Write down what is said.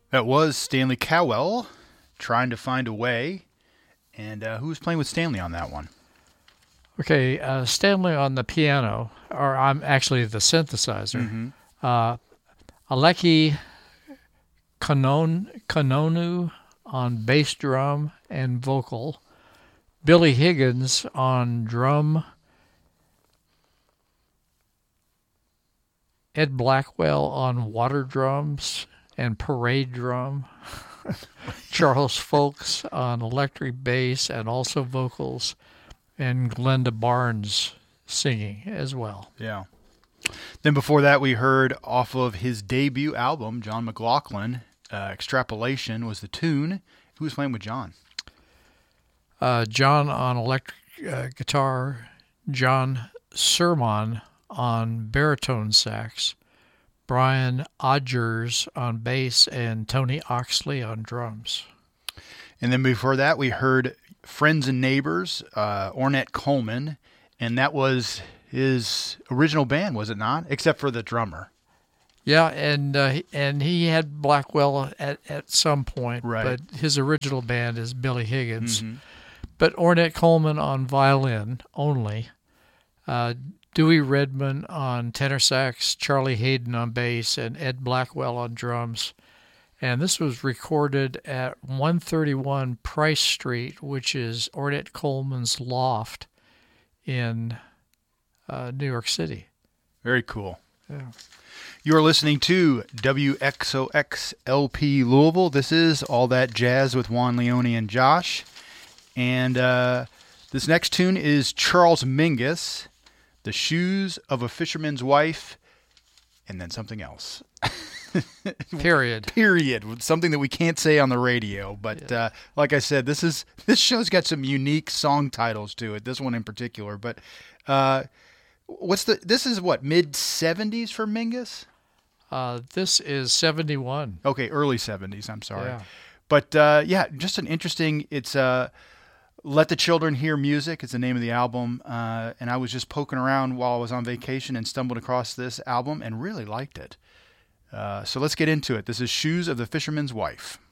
That was Stanley Cowell, Trying to Find a Way. And who was playing with Stanley on that one? Okay, Stanley on the piano, or I'm actually the synthesizer. Aleki Kanonu on bass drum and vocal. Billy Higgins on drum. Ed Blackwell on water drums and parade drum. Charles Folks on electric bass and also vocals. And Glenda Barnes singing as well. Yeah. Then before that, we heard off of his debut album, John McLaughlin, Extrapolation was the tune. Who was playing with John? John on electric guitar, John Sermon on baritone sax, Brian Odgers on bass, and Tony Oxley on drums. And then before that, we heard Friends and Neighbors, Ornette Coleman, and that was his original band, was it not? Except for the drummer. Yeah, and he had Blackwell at some point, right. But his original band is Billy Higgins. Mm-hmm. But Ornette Coleman on violin only, Dewey Redman on tenor sax, Charlie Hayden on bass, and Ed Blackwell on drums. And this was recorded at 131 Price Street, which is Ornette Coleman's loft in New York City. Very cool. Yeah. You are listening to WXOX-LP Louisville. This is All That Jazz with Juan Leone and Josh. And this next tune is Charles Mingus, The Shoes of a Fisherman's Wife, and then something else. Period. Something that we can't say on the radio. But like I said, this show's got some unique song titles to it. This one in particular. But this is what, mid-70s for Mingus? This is 71. Okay, early 70s. I'm sorry. Yeah. But just an interesting. It's Let the Children Hear Music is the name of the album. And I was just poking around while I was on vacation and stumbled across this album and really liked it. So let's get into it. This is Shoes of the Fisherman's Wife.